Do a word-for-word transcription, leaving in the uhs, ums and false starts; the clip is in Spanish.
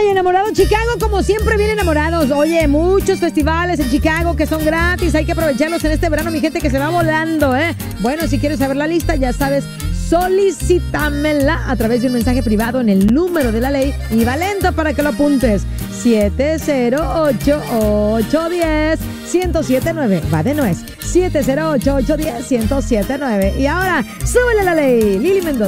enamorado Chicago, como siempre, bien enamorados. Oye, muchos festivales en Chicago que son gratis. Hay que aprovecharlos en este verano, mi gente, que se va volando, ¿eh? Bueno, si quieres saber la lista, ya sabes, solicítamela a través de un mensaje privado en el número de la ley y va lento para que lo apuntes. siete cero ocho, ocho uno cero, uno cero siete nueve. Va de nuez. siete cero ocho, ocho uno cero, uno cero siete nueve. Y ahora, súbele la ley, Lili Mendoza.